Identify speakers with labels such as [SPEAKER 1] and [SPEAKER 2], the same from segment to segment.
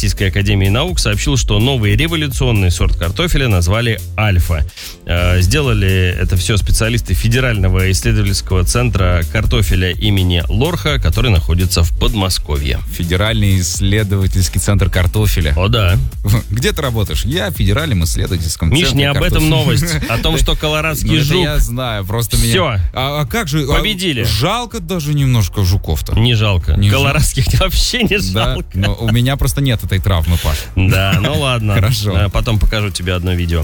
[SPEAKER 1] Российской академии наук сообщил, что новый революционный сорт картофеля назвали «Альфа». Сделали это все специалисты Федерального исследовательского центра картофеля имени Лорха, который находится в Подмосковье.
[SPEAKER 2] Федеральный исследовательский центр картофеля.
[SPEAKER 1] О, да.
[SPEAKER 2] Где ты работаешь? Я в Федеральном исследовательском центре
[SPEAKER 1] Миш, не об этом новость. О том, что колорадский жук...
[SPEAKER 2] я знаю, просто меня...
[SPEAKER 1] Все.
[SPEAKER 2] А как же...
[SPEAKER 1] Победили.
[SPEAKER 2] Жалко даже немножко жуков-то.
[SPEAKER 1] Не жалко.
[SPEAKER 2] Не
[SPEAKER 1] колорадских вообще не жалко.
[SPEAKER 2] Да, но у меня просто нет этой травмы, Паш.
[SPEAKER 1] Да, ну ладно.
[SPEAKER 2] Хорошо.
[SPEAKER 1] Потом покажу тебе одно видео.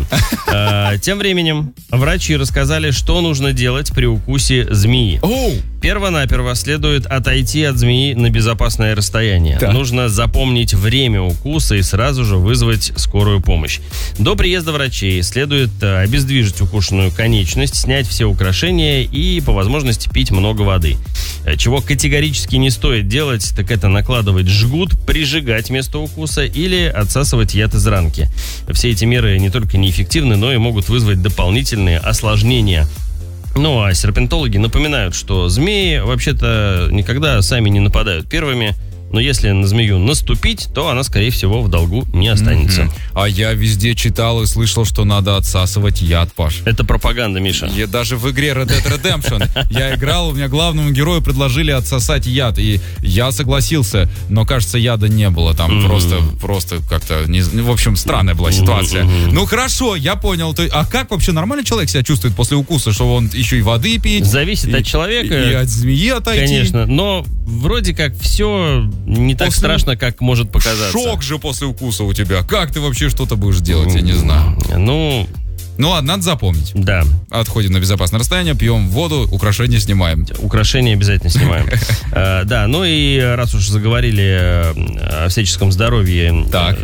[SPEAKER 1] Тем временем врачи рассказали, что нужно делать при укусе змеи. Первонаперво следует отойти от змеи на безопасное расстояние.
[SPEAKER 2] Так.
[SPEAKER 1] Нужно запомнить время укуса и сразу же вызвать скорую помощь. До приезда врачей следует обездвижить укушенную конечность, снять все украшения и, по возможности, пить много воды. Чего категорически не стоит делать, так это накладывать жгут, прижигать место укуса или отсасывать яд из ранки. Все эти меры не только неэффективны, но и могут вызвать дополнительные осложнения. Ну, а серпентологи напоминают, что змеи вообще-то никогда сами не нападают первыми, но если на змею наступить, то она, скорее всего, в долгу не останется.
[SPEAKER 2] А я везде читал и слышал, что надо отсасывать яд, Паш.
[SPEAKER 1] Это пропаганда, Миша.
[SPEAKER 2] Я даже в игре Red Dead Redemption я играл, у меня главному герою предложили отсосать яд, и я согласился, но, кажется, яда не было там, просто как-то, в общем, странная была ситуация. Ну, хорошо, я понял. А как вообще нормальный человек себя чувствует после укуса, что он еще и воды пить?
[SPEAKER 1] Зависит от человека.
[SPEAKER 2] И от змеи отойти.
[SPEAKER 1] Конечно, но вроде как все не так страшно, как может показаться.
[SPEAKER 2] Шок же после укуса у тебя. Как ты вообще что-то будешь делать, я не знаю.
[SPEAKER 1] Ну
[SPEAKER 2] ладно, надо запомнить.
[SPEAKER 1] Да.
[SPEAKER 2] Отходим на безопасное расстояние, пьем воду, украшения снимаем.
[SPEAKER 1] Украшения обязательно снимаем. Да, ну и раз уж заговорили о всяческом здоровье,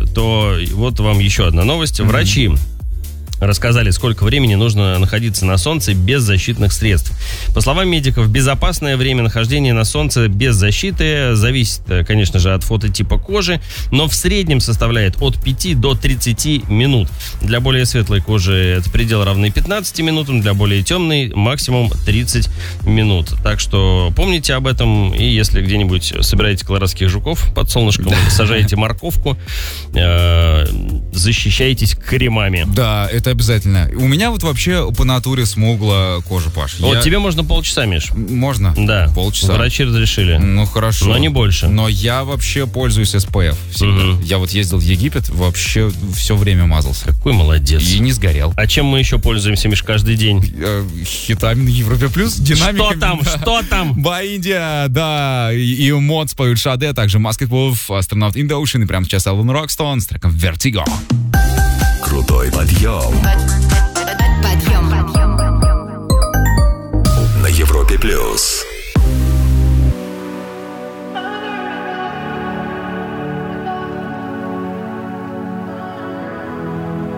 [SPEAKER 1] то вот вам еще одна новость. Врачи рассказали, сколько времени нужно находиться на солнце без защитных средств. По словам медиков, безопасное время нахождения на солнце без защиты зависит, конечно же, от фототипа кожи, но в среднем составляет от 5 до 30 минут. Для более светлой кожи это предел равный 15 минутам, для более темной максимум 30 минут. Так что помните об этом, и если где-нибудь собираете колорадских жуков под солнышком, сажаете морковку, защищайтесь кремами.
[SPEAKER 2] Да, это обязательно. У меня вот вообще по натуре смуглая кожа, Паш.
[SPEAKER 1] Вот тебе можно полчаса, Миш.
[SPEAKER 2] Можно?
[SPEAKER 1] Да.
[SPEAKER 2] Полчаса.
[SPEAKER 1] Врачи разрешили.
[SPEAKER 2] Ну, хорошо.
[SPEAKER 1] Но не больше.
[SPEAKER 2] Но я вообще пользуюсь SPF всегда. Я вот ездил в Египет, вообще все время мазался.
[SPEAKER 1] Какой молодец.
[SPEAKER 2] И не сгорел.
[SPEAKER 1] А чем мы еще пользуемся, Миш, каждый день?
[SPEAKER 2] Хитами Европе Плюс, динамиками.
[SPEAKER 1] Что там?
[SPEAKER 2] By India, да. И Мод споют Шаде, также Masked Wolf, Astronaut in the Ocean и прямо сейчас Alan Rockstone с треком Vertigo.
[SPEAKER 3] Крутой подъем. На Европе Плюс.